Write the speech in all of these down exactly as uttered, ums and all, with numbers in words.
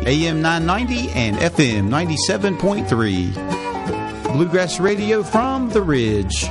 A M nine ninety and F M ninety-seven point three. Bluegrass Radio from the Ridge.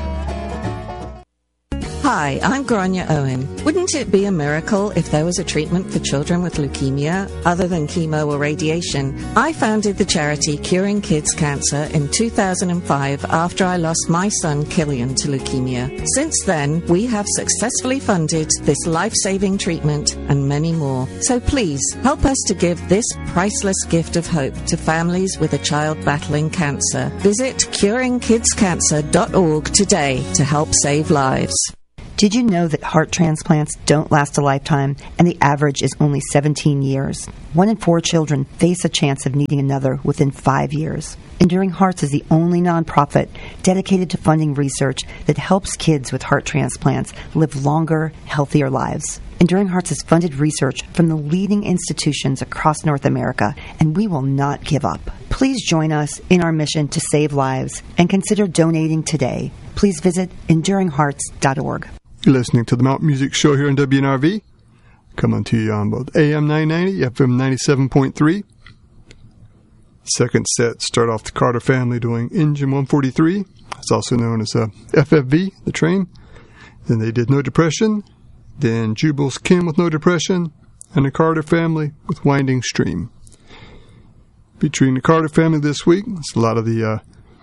Hi, I'm Grania Owen. Wouldn't it be a miracle if there was a treatment for children with leukemia other than chemo or radiation? I founded the charity Curing Kids Cancer in two thousand five after I lost my son Killian to leukemia. Since then, we have successfully funded this life-saving treatment and many more. So please, help us to give this priceless gift of hope to families with a child battling cancer. Visit curing kids cancer dot org today to help save lives. Did you know that heart transplants don't last a lifetime and the average is only seventeen years? One in four children face a chance of needing another within five years. Enduring Hearts is the only nonprofit dedicated to funding research that helps kids with heart transplants live longer, healthier lives. Enduring Hearts has funded research from the leading institutions across North America, and we will not give up. Please join us in our mission to save lives and consider donating today. Please visit enduring hearts dot org. You're listening to the Mountain Music Show here in W N R V. Coming to you on both A M nine ninety, F M ninety-seven point three. Second set, start off the Carter family doing Engine one forty-three. It's also known as uh, F F V, the train. Then they did No Depression. Then Jubal's Kin with No Depression. And the Carter family with Winding Stream. Featuring the Carter family this week, it's a lot of the uh,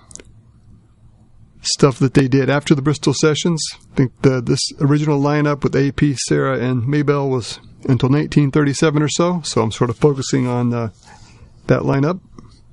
stuff that they did after the Bristol sessions. I think the, this original lineup with A P, Sarah, and Maybelle was until nineteen thirty-seven or so, so I'm sort of focusing on uh, that lineup.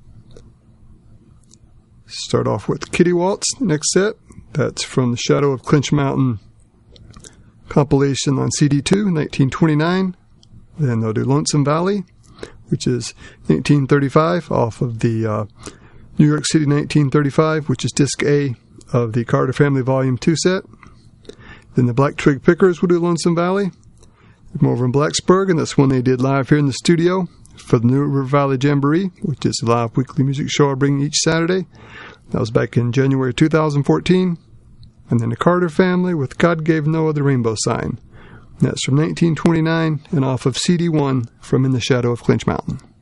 Start off with Kitty Waltz, next set. That's from the Shadow of Clinch Mountain compilation on C D two, nineteen twenty-nine. Then they'll do Lonesome Valley, which is nineteen thirty-five, off of the uh, New York City nineteen thirty-five, which is disc A of the Carter Family Volume two set. Then the Black Twig Pickers will do Lonesome Valley. Come over in Blacksburg, and that's one they did live here in the studio for the New River Valley Jamboree, which is a live weekly music show I bring each Saturday. That was back in January two thousand fourteen. And then the Carter Family with God Gave No Other Rainbow Sign. That's from nineteen twenty-nine and off of C D one from In the Shadow of Clinch Mountain.